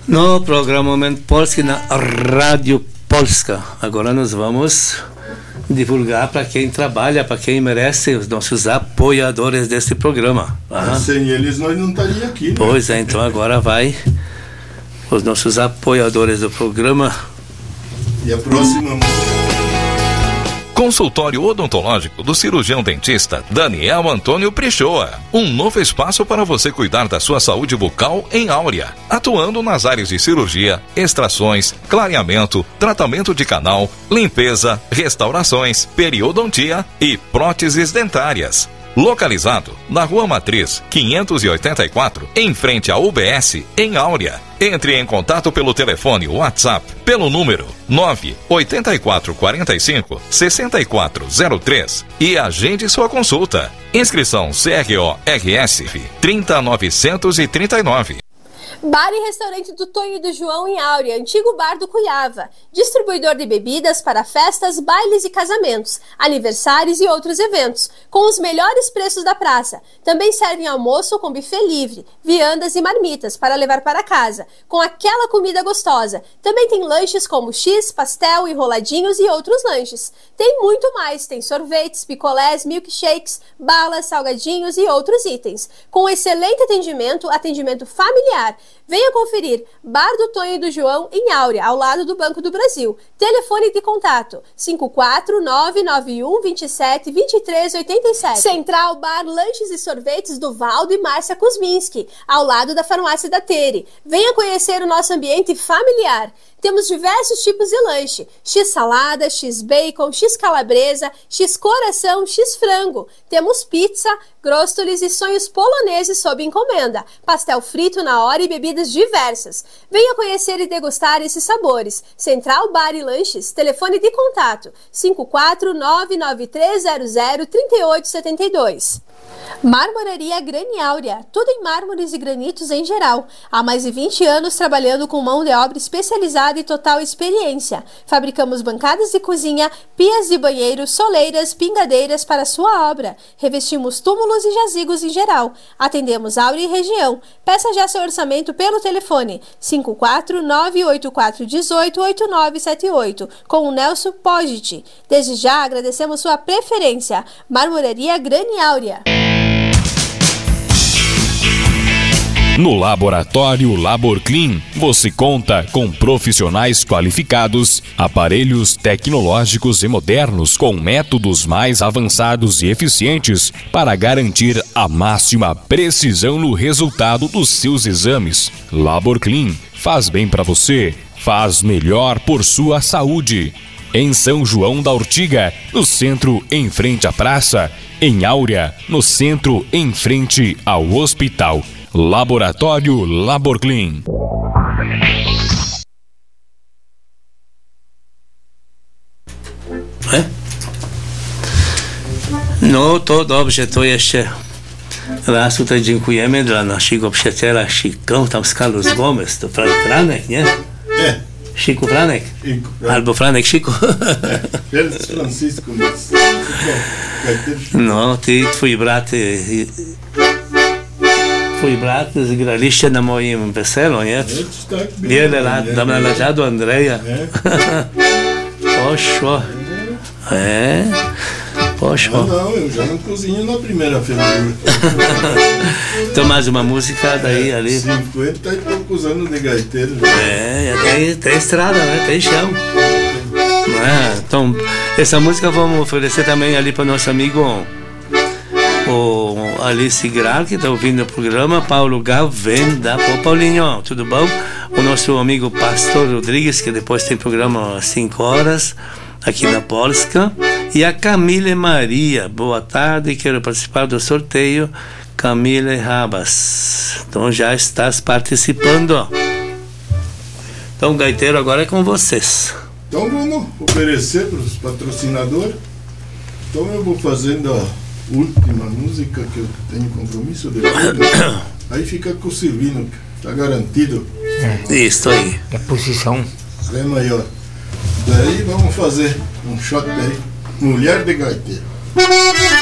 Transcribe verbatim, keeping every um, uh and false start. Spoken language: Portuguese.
No programa Momento Polski na Rádio Polska. Agora nós vamos divulgar para quem trabalha, para quem merece, os nossos apoiadores desse programa. Ah, sem eles nós não estaríamos aqui, né? Pois é, então agora vai os nossos apoiadores do programa. E a próxima música? Consultório odontológico do cirurgião dentista Daniel Antônio Prichoa. Um novo espaço para você cuidar da sua saúde bucal em Áurea, atuando nas áreas de cirurgia, extrações, clareamento, tratamento de canal, limpeza, restaurações, periodontia e próteses dentárias. Localizado na Rua Matriz, quinhentos e oitenta e quatro, em frente à U B S, em Áurea. Entre em contato pelo telefone WhatsApp, pelo número nove oito quatro quatro cinco seis quatro zero três e agende sua consulta. Inscrição C R O R S trinta mil novecentos e trinta e nove. Bar e restaurante do Tonho e do João em Áurea, antigo bar do Cuiava. Distribuidor de bebidas para festas, bailes e casamentos, aniversários e outros eventos, com os melhores preços da praça. Também servem almoço com buffet livre, viandas e marmitas para levar para casa, com aquela comida gostosa. Também tem lanches como X, pastel, enroladinhos e outros lanches. Tem muito mais, tem sorvetes, picolés, milkshakes, balas, salgadinhos e outros itens. Com excelente atendimento, atendimento familiar. Venha conferir Bar do Tonho e do João em Áurea, ao lado do Banco do Brasil. Telefone de contato cinco quatro nove nove um dois sete dois três oito sete. Central Bar Lanches e Sorvetes do Valdo e Márcia Kuzminski, ao lado da farmácia da Tere. Venha conhecer o nosso ambiente familiar. Temos diversos tipos de lanche: X salada, X bacon, X calabresa, X coração, X frango. Temos pizza, gróstolis e sonhos poloneses sob encomenda, pastel frito na hora e bebidas diversas. Venha conhecer e degustar esses sabores. Central Bar e Lanches, telefone de contato cinco quatro nove nove três zero zero três oito sete dois. Marmoraria Grani Áurea, tudo em mármores e granitos em geral. Há mais de vinte anos trabalhando com mão de obra especializada e total experiência. Fabricamos bancadas de cozinha, pias de banheiro, soleiras, pingadeiras para sua obra. Revestimos túmulos e jazigos em geral. Atendemos Áurea e região. Peça já seu orçamento pelo telefone cinco quatro nove oito quatro um oito oito nove sete oito com o Nelson Pogit. Desde já agradecemos sua preferência. Marmoraria Grani Áurea. No Laboratório LaborClean, você conta com profissionais qualificados, aparelhos tecnológicos e modernos com métodos mais avançados e eficientes para garantir a máxima precisão no resultado dos seus exames. LaborClean faz bem para você, faz melhor por sua saúde. Em São João da Ortiga, no centro em frente à praça. Em Áurea, no centro em frente ao hospital. Laboratório LaborClean. E? No to dobrze, to jeszcze raz tutaj dziękujemy dla naszego przyjaciela Siką, tam z Carlos Gomez, to prawie Franek, nie? Nie. Siku Franek? Siku. Albo Franek Siku. Ja z Francisco. No, ty, twój brat, twój brat zgraliście na moim weselu, nie? Wiele lat, tam należał do Andrzeja. Poszło. É, poszło. Não, não, eu já não cozinho na primeira fervura. Então mais uma música daí ali. cinquenta e poucos anos de gaiteiro. É, tem, tem estrada, né? Tem chão. É, então, essa música vamos oferecer também ali para o nosso amigo o Alice Gral, que está ouvindo o programa, Paulo Gavenda. Pô, Paulinho, tudo bom? O nosso amigo Pastor Rodrigues, que depois tem programa às cinco horas, aqui na Polska. E a Camille Maria, boa tarde, quero participar do sorteio. Camille Rabas, então já estás participando. Então, gaiteiro, agora é com vocês. Então vamos oferecer para os patrocinadores. Então eu vou fazendo a última música que eu tenho compromisso de fazer. Aí fica com o Silvino, tá garantido. É. Isso aí. É posição. É maior. Daí vamos fazer um shot aí. Mulher de gaiteiro.